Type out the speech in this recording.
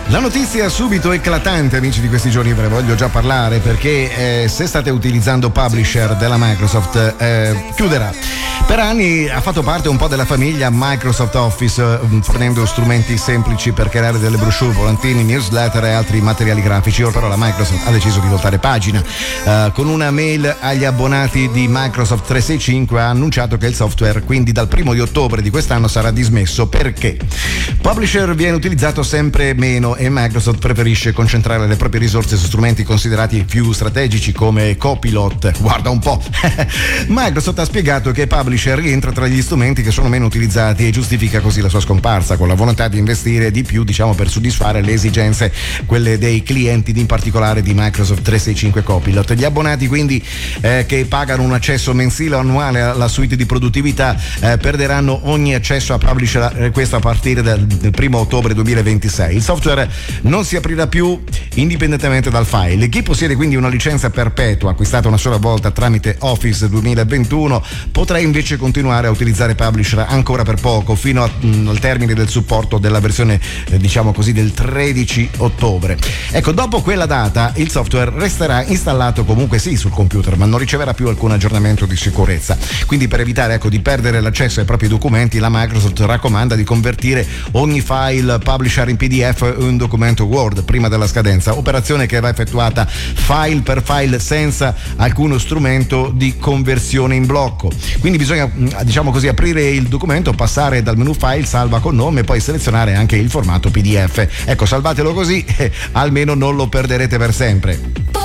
La notizia subito eclatante, amici, di questi giorni, ve ne voglio già parlare perché se state utilizzando Publisher della Microsoft chiuderà. Per anni ha fatto parte un po' della famiglia Microsoft Office, fornendo strumenti semplici per creare delle brochure, volantini, newsletter e altri materiali grafici. Ora però la Microsoft ha deciso di voltare pagina. Con una mail agli abbonati di Microsoft 365 ha annunciato che il software quindi dal 1 di ottobre di quest'anno sarà dismesso. Perché? Publisher viene utilizzato sempre meno e Microsoft preferisce concentrare le proprie risorse su strumenti considerati più strategici come Copilot. Guarda un po'. Microsoft ha spiegato che Publisher rientra tra gli strumenti che sono meno utilizzati e giustifica così la sua scomparsa, con la volontà di investire di più, diciamo, per soddisfare le esigenze, quelle dei clienti, in particolare di Microsoft 365 Copilot. Gli abbonati quindi che pagano un accesso mensile o annuale alla suite di produttività perderanno ogni accesso a Publisher, questo a partire dal 1 ottobre 2026. Il software non si aprirà più indipendentemente dal file. Chi possiede quindi una licenza perpetua acquistata una sola volta tramite Office 2021 potrà invece continuare a utilizzare Publisher ancora per poco, fino al termine del supporto della versione diciamo così del 13 ottobre. Ecco, dopo quella data il software resterà installato comunque sì sul computer, ma non riceverà più alcun aggiornamento di sicurezza. Quindi per evitare di perdere l'accesso ai propri documenti, la Microsoft raccomanda di convertire ogni file Publisher in PDF o in documento Word prima della scadenza, operazione che va effettuata file per file senza alcuno strumento di conversione in blocco. Quindi bisogna, diciamo così, aprire il documento, passare dal menu file, salva con nome e poi selezionare anche il formato PDF. Ecco, salvatelo così, almeno non lo perderete per sempre.